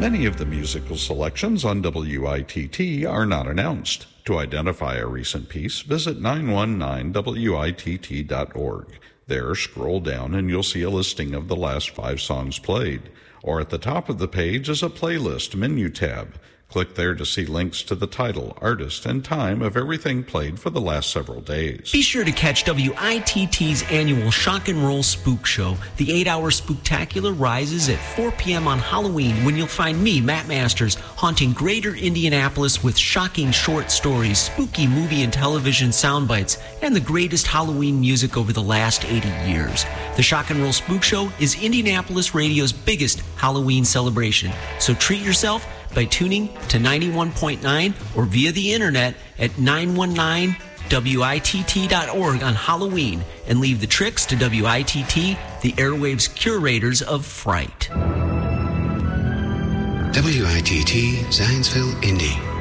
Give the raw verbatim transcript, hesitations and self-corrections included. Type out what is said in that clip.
Many of the musical selections on W I T T are not announced. To identify a recent piece, visit nine one nine W I T T dot org. There, scroll down and you'll see a listing of the last five songs played. Or at the top of the page is a playlist menu tab. Click there to see links to the title, artist, and time of everything played for the last several days. Be sure to catch W I T T's annual Shock and Roll Spook Show. The eight-hour spooktacular rises at four p.m. on Halloween, when you'll find me, Matt Masters, haunting greater Indianapolis with shocking short stories, spooky movie and television sound bites, and the greatest Halloween music over the last eighty years. The Shock and Roll Spook Show is Indianapolis radio's biggest Halloween celebration. So treat yourself by tuning to ninety-one point nine or via the internet at nine one nine W I T T dot org on Halloween, and leave the tricks to W I T T, the airwaves curators of fright. W I T T Zionsville, Indy.